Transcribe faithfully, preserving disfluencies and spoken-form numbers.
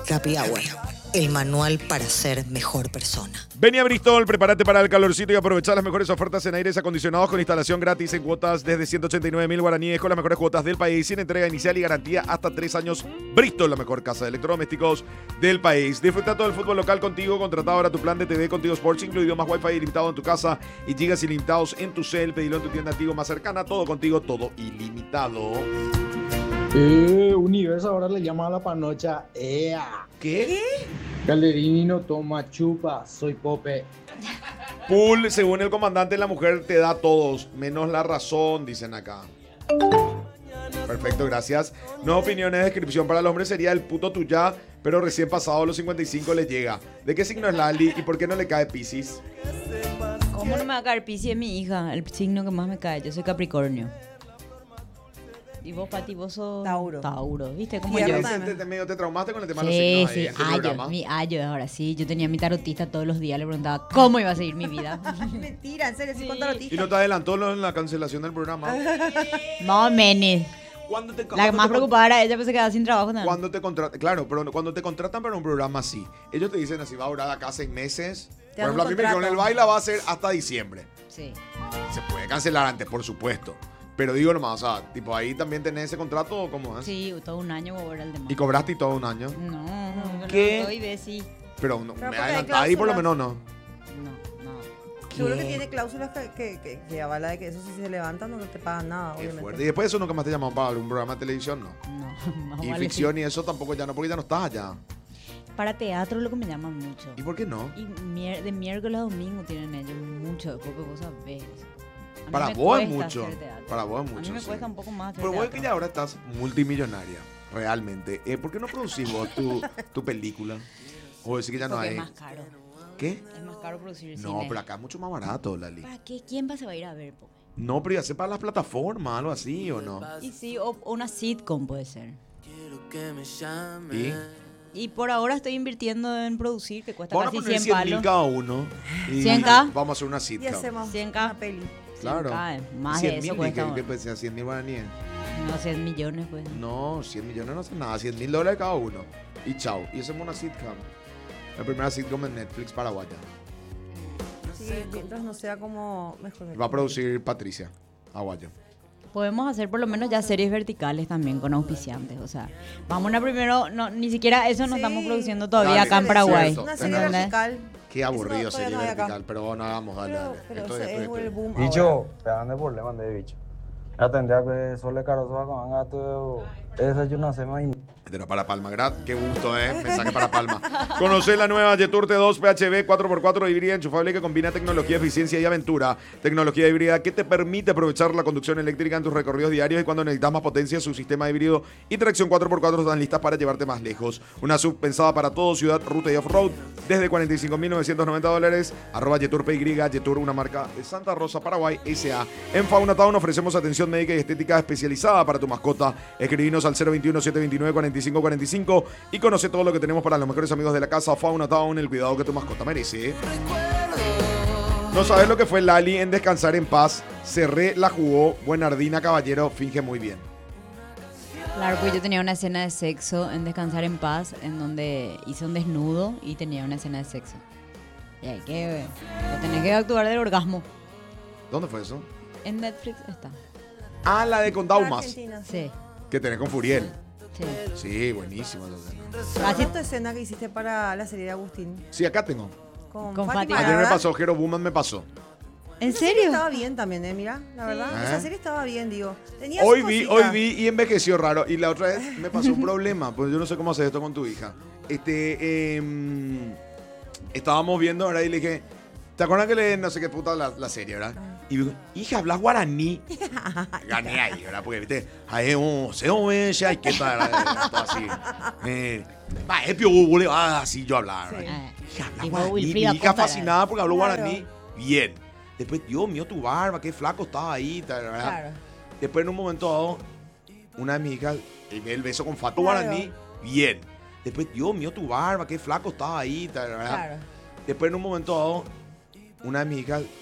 Happy Hour, el manual para ser mejor persona. Vení a Bristol, prepárate para el calorcito y aprovechar las mejores ofertas en aires acondicionados con instalación gratis en cuotas desde ciento ochenta y nueve mil guaraníes con las mejores cuotas del país, sin entrega inicial y garantía hasta tres años. Bristol, la mejor casa de electrodomésticos del país. Disfruta todo el fútbol local contigo. Contrata ahora tu plan de T V Contigo Sports, incluido más Wi-Fi ilimitado en tu casa y gigas ilimitados en tu cel. Pedilo en tu tienda Tigo más cercana. Todo contigo, todo ilimitado. Eh, Universo ahora le llama a la panocha. ¡Ea! ¿Qué? Gallerini no toma chupa, soy Pope. Pool, según el comandante, la mujer te da todos, menos la razón, dicen acá. Perfecto, gracias. Nuevas opiniones, descripción para el hombre sería el puto tuya, pero recién pasado los cincuenta y cinco le llega. ¿De qué signo es Lali y por qué no le cae Piscis? ¿Cómo no me va a caer Piscis? Es mi hija, el signo que más me cae. Yo soy Capricornio. Y vos, Pati, vos sos Tauro. Tauro, ¿viste? Como Y yo. ahora Te, te, medio te traumaste con el tema de los Sí, signos ahí sí, en este ayo, programa. mi ayo, ahora sí. Yo tenía mi tarotista todos los días, le preguntaba cómo iba a seguir mi vida. Mentira, en serio, sí, con ¿Y tarotista. no te adelantó lo- la cancelación del programa? Más o menos. ¿Cuándo te, La cuándo más te- preocupada era ella, pues se quedaba sin trabajo también. Cuando te contratan, claro, pero cuando te contratan para un programa así, ellos te dicen así, va a durar acá seis meses. Te Por dan ejemplo, un a mí me dijeron, contrato. el baile va a ser hasta diciembre. Sí. Se puede cancelar antes, por supuesto. Pero digo nomás, o sea, tipo, ahí también tenés ese contrato o cómo es. Sí, todo un año voy a ver el demás. Y cobraste y todo un año. No, no, ¿Qué? Hoy ve, sí. Pero, no, Pero me porque hay adelantás ahí por lo menos cláusulas. no. No, no. Seguro ¿Qué? que tiene cláusulas que, que, que, que avala de que eso si se levanta no te pagan nada, Qué obviamente. fuerte. Y después de eso nunca más te llamaron para algún programa de televisión, ¿no? No, más Y vale ficción y eso tampoco ya no, porque ya no estás allá. sí. Para teatro lo que me llaman mucho. ¿Y por qué no? Y mier- de miércoles a domingo tienen ellos mucho, porque vos sabés. A mí Para me vos es cuesta mucho. hacer teatro. Para vos es A mucho. mí me sí. cuesta un poco más hacer Pero vos teatro. que ya ahora estás multimillonaria, realmente. Eh, ¿Por qué no producís vos tu, tu película? O decir que ya no Porque hay. es más caro. ¿Qué? Es más caro producir No, cine. pero acá es mucho más barato, Lali. ¿Para qué? ¿Quién va se va a ir a ver, pobre? No, pero ya sé para las plataformas, algo así, ¿o no? Y sí, o, o una sitcom puede ser. ¿Y? Y por ahora estoy invirtiendo en producir, que cuesta Vamos a casi poner cien cien mil palos. cada uno. Y ¿cien K? Vamos a hacer una Y sitcom. hacemos cien K. una peli. Claro. cien K, más cien de eso mil, cuesta. ¿qué, qué pensé? ¿cien mil guaraníes? No, cien millones, pues. No, cien millones no hacen nada. cien mil dólares cada uno. Y chao. Y hacemos una sitcom. La primera sitcom en Netflix paraguaya. Sí, mientras no sea como mejor. Va a producir Patricia Aguayo. Podemos hacer por lo menos ya series verticales también con auspiciantes. O sea, vamos a primero, no, ni siquiera eso no Sí. estamos produciendo todavía Dale, acá en es Paraguay. cierto. Una serie ¿Entendés? vertical. Qué aburrido Eso todavía serie no hay acá. vertical. Pero bueno, hagamos, dale, Pero, dale. pero Esto ese es- es esto el es- boom Bicho, ahora. pegan de problema de bicho. Atendía que solo carozo con gato. Desayuno se me Era para Palma, Grad, qué gusto, eh. Mensaje para Palma. Conoce la nueva Jetour T dos P H V cuatro por cuatro híbrida enchufable que combina tecnología, eficiencia y aventura. Tecnología híbrida que te permite aprovechar la conducción eléctrica en tus recorridos diarios y cuando necesitas más potencia, su sistema híbrido y tracción cuatro por cuatro están listas para llevarte más lejos. Una sub pensada para todo, ciudad, ruta y off-road, desde cuarenta y cinco mil novecientos noventa dólares. Arroba Jetour P Y, Jetour, una marca de Santa Rosa, Paraguay, S A. En Fauna Town ofrecemos atención médica y estética especializada para tu mascota. Escribinos al cero veintiuno, setecientos veintinueve, cuarenta y cinco cuarenta y cinco y conoce todo lo que tenemos para los mejores amigos de la casa. Fauna Town, el cuidado que tu mascota merece. No sabes lo que fue Lali en Descansar en Paz. Cerré, la jugó. Buenardina Caballero finge muy bien. Claro, pues yo tenía una escena de sexo en Descansar en Paz, en donde hice un desnudo y tenía una escena de sexo. Y hay que, o tenés que actuar del orgasmo. ¿Dónde fue eso? En Netflix está. Ah, la de Condaumas, Argentina. Sí, que tenés con Furiel. sí. Sí, buenísimo. Así tu escena que hiciste para la serie de Agustín. Sí, acá tengo. Con, Con Fátima, Fátima. la Ayer me verdad, pasó, Jero Buman me pasó. ¿En esa serie serio? estaba bien también, eh, mira, la verdad. ¿Eh? Esa serie estaba bien, digo. Tenía Hoy su vi, cosita. hoy vi y envejeció raro. Y la otra vez me pasó un problema, pues yo no sé cómo hacer esto con tu hija. Este, em, estábamos viendo, ¿verdad? Y le dije, ¿te acuerdas que le no sé qué puta la, la serie, verdad? Y me dijo, hija, ¿hablas guaraní? Gané ahí, ¿verdad? Porque, viste, ahí un seo, ella, y qué tal, todo así. Eh, va, es pio, bule, ah, así yo hablaba, ¿verdad? Ah, Hija, habla tipo guaraní. Mi Wilfrida hija Costa, fascinada porque habló Claro. guaraní. Bien. Después, Dios mío, tu barba, qué flaco estaba ahí, tal, ¿verdad? Claro. Después, en un momento dado, una de mis hijas, el, el beso con Fato Claro. Guaraní, bien. Después, Dios mío, tu barba, qué flaco estaba ahí, tal, ¿verdad? Claro. Después, en un momento dado, una de mis hijas,